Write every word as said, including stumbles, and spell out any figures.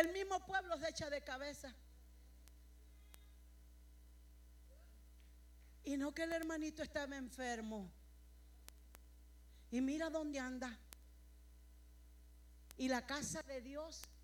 el mismo pueblo se echa de cabeza. Y no que el hermanito estaba enfermo. Y mira dónde anda. Y la casa de Dios